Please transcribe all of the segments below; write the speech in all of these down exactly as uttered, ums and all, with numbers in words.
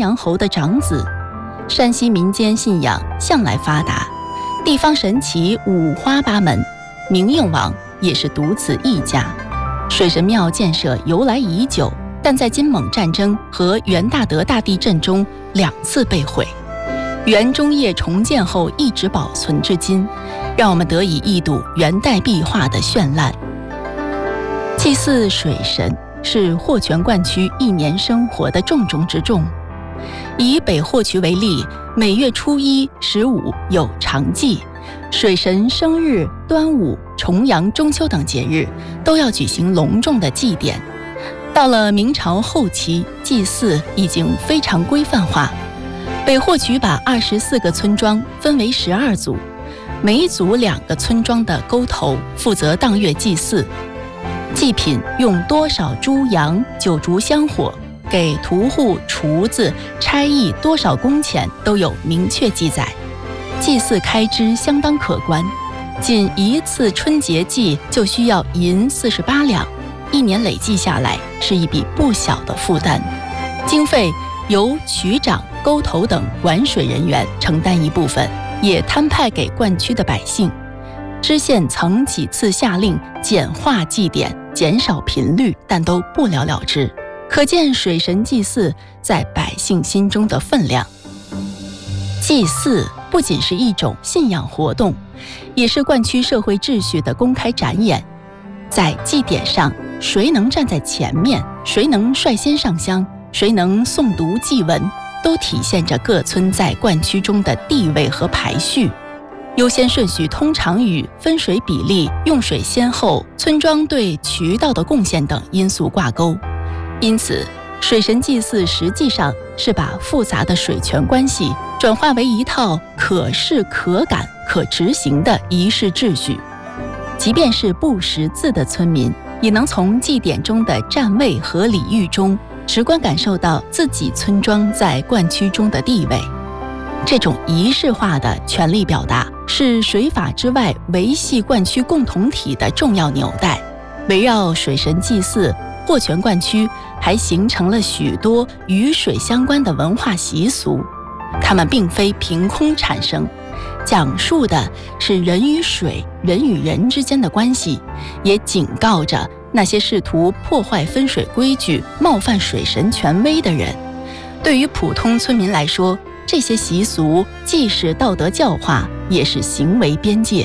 阳侯的长子。山西民间信仰向来发达，地方神奇五花八门，明应王也是独此一家。水神庙建设由来已久，但在金蒙战争和元大德大地震中两次被毁。元中叶重建后一直保存至今，让我们得以一睹元代壁画的绚烂。祭祀水神是霍泉灌区一年生活的重中之重。以北霍渠为例，每月初一、十五有长祭，水神生日、端午、重阳、中秋等节日都要举行隆重的祭典。到了明朝后期，祭祀已经非常规范化。北霍渠把二十四个村庄分为十二组，每一组两个村庄的沟头负责当月祭祀。祭品用多少猪羊、酒烛香火，给屠户、厨子、差役多少工钱都有明确记载。祭祀开支相当可观，仅一次春节祭就需要银四十八两，一年累计下来是一笔不小的负担。经费由渠长、沟头等管水人员承担一部分，也摊派给灌区的百姓。知县曾几次下令简化祭典，减少频率，但都不了了之，可见水神祭祀在百姓心中的分量。祭祀不仅是一种信仰活动，也是灌区社会秩序的公开展演。在祭典上，谁能站在前面，谁能率先上香，谁能诵读祭文，都体现着各村在灌区中的地位和排序。优先顺序通常与分水比例、用水先后、村庄对渠道的贡献等因素挂钩。因此，水神祭祀实际上是把复杂的水权关系转化为一套可视、可感、可执行的仪式秩序。即便是不识字的村民，也能从祭典中的站位和礼遇中直观感受到自己村庄在灌区中的地位。这种仪式化的权力表达，是水法之外维系灌区共同体的重要纽带。围绕水神祭祀，霍泉灌区还形成了许多与水相关的文化习俗，它们并非凭空产生，讲述的是人与水、人与人之间的关系，也警告着那些试图破坏分水规矩、冒犯水神权威的人。对于普通村民来说，这些习俗既是道德教化，也是行为边界。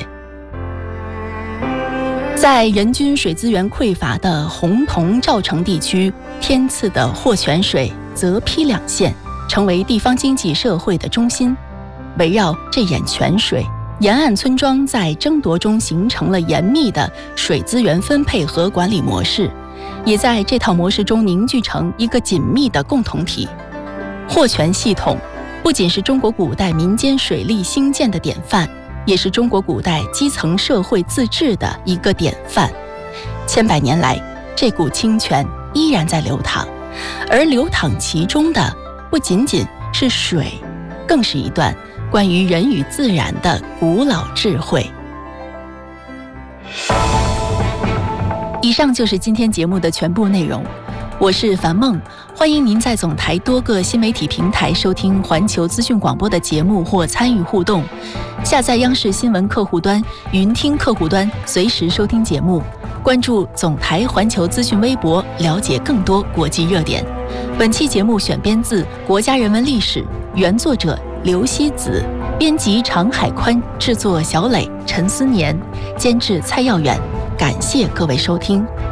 在人均水资源匮乏的洪洞赵城地区，天赐的霍泉水则批两县，成为地方经济社会的中心。围绕这眼泉水，沿岸村庄在争夺中形成了严密的水资源分配和管理模式，也在这套模式中凝聚成一个紧密的共同体。霍泉系统不仅是中国古代民间水利兴建的典范，也是中国古代基层社会自治的一个典范。千百年来，这股清泉依然在流淌，而流淌其中的不仅仅是水，更是一段关于人与自然的古老智慧。以上就是今天节目的全部内容，我是樊梦，欢迎您在总台多个新媒体平台收听环球资讯广播的节目或参与互动。下载央视新闻客户端、云听客户端，随时收听节目。关注总台环球资讯微博，了解更多国际热点。本期节目选编自《国家人文历史》，原作者刘希子，编辑常海宽，制作小磊、陈思年，监制蔡耀远。感谢各位收听。